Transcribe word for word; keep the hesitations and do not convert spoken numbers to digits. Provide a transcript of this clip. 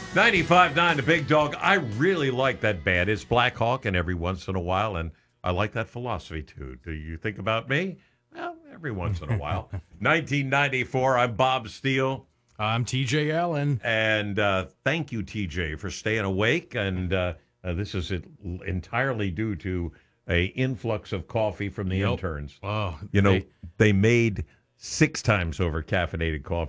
ninety-five nine The Big Dog. I really like that band. It's Black Hawk, and every once in a while, and I like that philosophy too. Do you think about me? Well, every once in a while. nineteen ninety-four, I'm Bob Steele. I'm T J Allen. And uh, thank you, T J, for staying awake. And uh, uh, this is it, entirely due to a influx of coffee from the Yep. interns. Oh, You know, they- they made six times over caffeinated coffee